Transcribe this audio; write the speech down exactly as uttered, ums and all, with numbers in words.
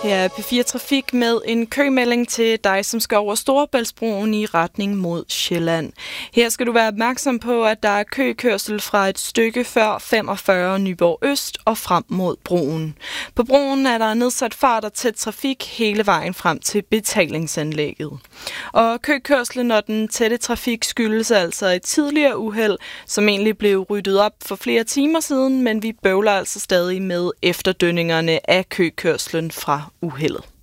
Her er P fire Trafik med en kømelding til dig, som skal over Storebæltsbroen i retning mod Sjælland. Her skal du være opmærksom på, at der er køkørsel fra et stykke før femogfyrre Nyborg Øst og frem mod broen. På broen er der nedsat fart og tæt trafik hele vejen frem til betalingsanlægget. Og køkørslen og den tætte trafik skyldes altså et tidligere uheld, som egentlig blev ryddet op for flere timer siden, men vi bøvler altså stadig med efterdønningerne af køkørslen fra uheldet.